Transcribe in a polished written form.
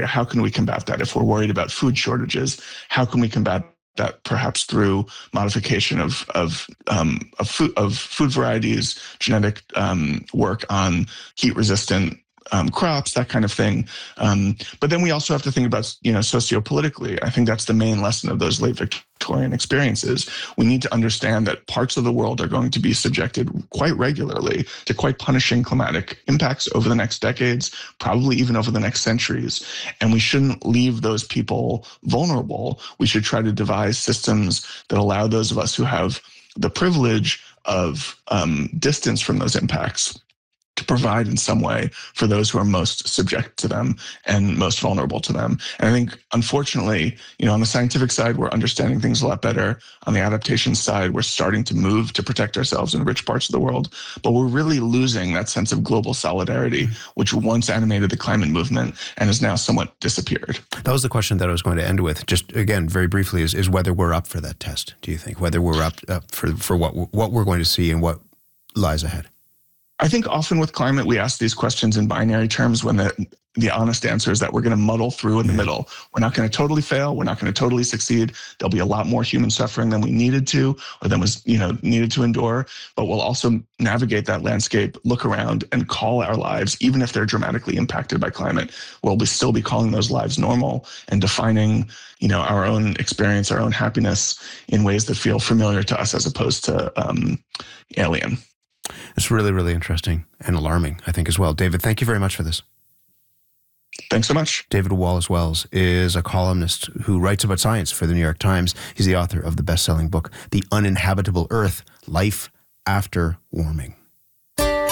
area, how can we combat that? If we're worried about food shortages, how can we combat that perhaps through modification of food varieties, genetic work on heat resistant crops, that kind of thing. But then we also have to think about, sociopolitically. I think that's the main lesson of those late Victorian experiences. We need to understand that parts of the world are going to be subjected quite regularly to quite punishing climatic impacts over the next decades, probably even over the next centuries. And we shouldn't leave those people vulnerable. We should try to devise systems that allow those of us who have the privilege of distance from those impacts to provide in some way for those who are most subject to them and most vulnerable to them. And I think, unfortunately, on the scientific side, we're understanding things a lot better. On the adaptation side, we're starting to move to protect ourselves in rich parts of the world, but we're really losing that sense of global solidarity, which once animated the climate movement and has now somewhat disappeared. That was the question that I was going to end with. Just again, very briefly, is whether we're up for that test, do you think? Whether we're up for what we're going to see and what lies ahead? I think often with climate, we ask these questions in binary terms when the honest answer is that we're going to muddle through in the middle. We're not going to totally fail. We're not going to totally succeed. There'll be a lot more human suffering than we needed to, or than was, needed to endure. But we'll also navigate that landscape, look around, and call our lives, even if they're dramatically impacted by climate, we'll still be calling those lives normal and defining, our own experience, our own happiness in ways that feel familiar to us as opposed to alien. It's really, really interesting and alarming, I think, as well. David, thank you very much for this. Thanks so much. David Wallace Wells is a columnist who writes about science for the New York Times. He's the author of the best-selling book, The Uninhabitable Earth: Life After Warming.